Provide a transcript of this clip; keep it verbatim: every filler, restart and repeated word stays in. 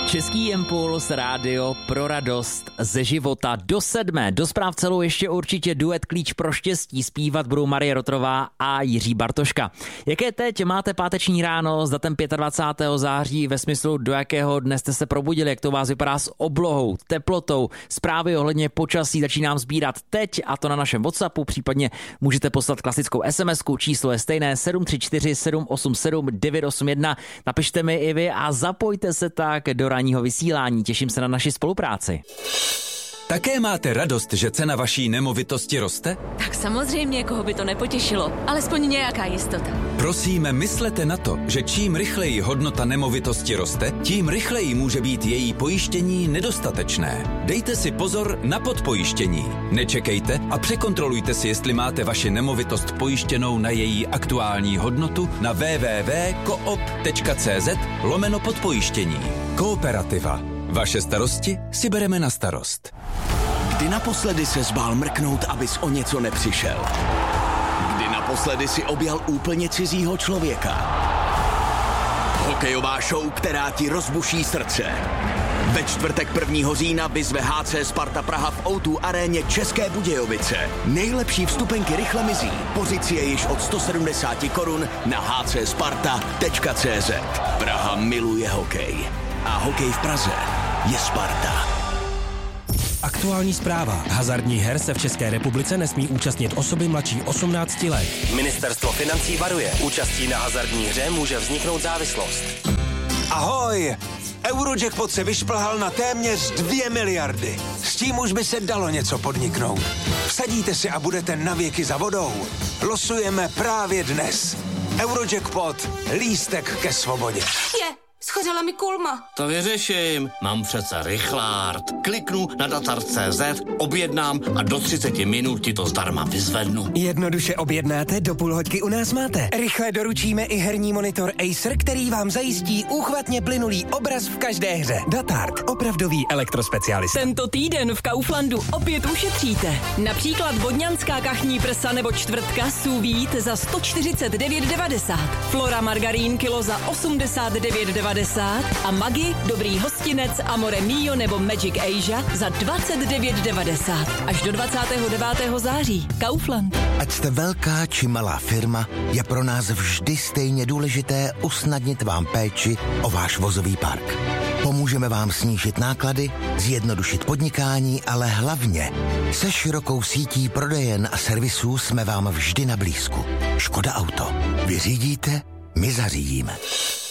Český impuls, rádio pro radost ze života. Do sedmé, do zpráv celou ještě určitě duet Klíč pro štěstí. Zpívat budou Marie Rotrová a Jiří Bartoška. Jaké teď máte páteční ráno s datem dvacátého pátého září ve smyslu, do jakého dne jste se probudili, jak to u vás vypadá s oblohou, teplotou, zprávy ohledně počasí začínám sbírat teď, a to na našem WhatsAppu, případně můžete poslat klasickou SMSku, číslo je stejné sedm tři čtyři sedm osm sedm devět osm jedna. Napište mi i vy a zapojte se tak do ranního vysílání. Těším se na naši spolupráci. Také máte radost, že cena vaší nemovitosti roste? Tak samozřejmě, koho by to nepotěšilo. Alespoň nějaká jistota. Prosíme, myslete na to, že čím rychleji hodnota nemovitosti roste, tím rychleji může být její pojištění nedostatečné. Dejte si pozor na podpojištění. Nečekejte a překontrolujte si, jestli máte vaši nemovitost pojištěnou na její aktuální hodnotu na w w w tečka koop tečka cz lomeno podpojištění. Kooperativa. Vaše starosti si bereme na starost. Kdy naposledy se zbál mrknout, abys o něco nepřišel? Kdy naposledy si objal úplně cizího člověka? Hokejová show, která ti rozbuší srdce. Ve čtvrtek prvního října vyzve H C Sparta Praha v O dva aréně České Budějovice. Nejlepší vstupenky rychle mizí. Pořiď si je již od sto sedmdesát korun na h c sparta tečka cz. Praha miluje hokej. A hokej v Praze je Sparta. Aktuální zpráva. Hazardních her se v České republice nesmí účastnit osoby mladší osmnácti let. Ministerstvo financí varuje. Účastí na hazardní hře může vzniknout závislost. Ahoj! Eurojackpot se vyšplhal na téměř dvě miliardy. S tím už by se dalo něco podniknout. Vsadíte si a budete navěky za vodou. Losujeme právě dnes. Eurojackpot. Lístek ke svobodě. Je, schořela mi kulma. To vyřeším. Mám přece rychlárd. Kliknu na datar tečka cé zet, objednám a do třiceti minut ti to zdarma vyzvednu. Jednoduše objednáte, do půl hoďky u nás máte. Rychle doručíme i herní monitor Acer, který vám zajistí úchvatně plynulý obraz v každé hře. Datard, opravdový elektrospecialista. Tento týden v Kauflandu opět ušetříte. Například vodňanská kachní prsa nebo čtvrtka sous vide za sto čtyřicet devět devadesát. Flora margarín kilo za osmdesát devět devadesát a Maggi, dobrý hostinec, Amore Mio nebo Magic Asia za dvacet devět devadesát. Až do dvacátého devátého září. Kaufland. Ať jste velká či malá firma, je pro nás vždy stejně důležité usnadnit vám péči o váš vozový park. Pomůžeme vám snížit náklady, zjednodušit podnikání, ale hlavně se širokou sítí prodejen a servisů jsme vám vždy na blízku. Škoda Auto. Vy řídíte, my zařídíme.